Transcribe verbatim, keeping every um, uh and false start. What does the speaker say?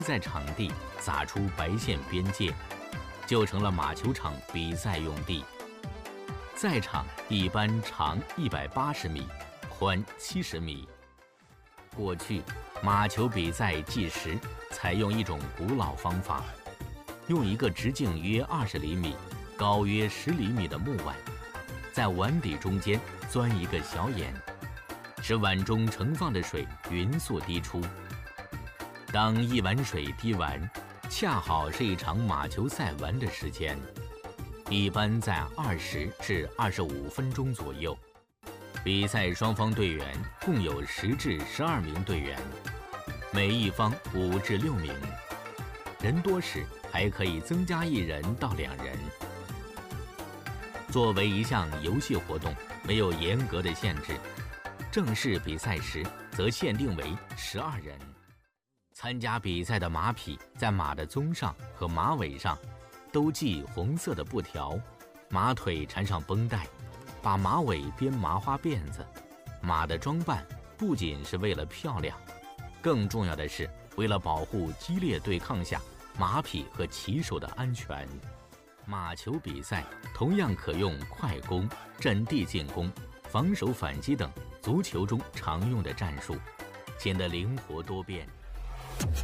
在场地撒出白线边界，就成了马球场比赛用地。赛场一般长一百八十米，宽七十米。过去，马球比赛计时采用一种古老方法，用一个直径约二十厘米、高约十厘米的木碗，在碗底中间钻一个小眼，使碗中盛放的水匀速滴出。当一碗水滴完，恰好是一场马球赛完的时间，一般在二十至二十五分钟左右。比赛双方队员共有十至十二名队员，每一方五至六名，人多时还可以增加一人到两人。作为一项游戏活动，没有严格的限制，正式比赛时则限定为十二人。参加比赛的马匹在马的鬃上和马尾上都系红色的布条，马腿缠上绷带，把马尾编麻花辫子。马的装扮不仅是为了漂亮，更重要的是为了保护激烈对抗下马匹和骑手的安全。马球比赛同样可用快攻、阵地进攻、防守反击等足球中常用的战术，显得灵活多变。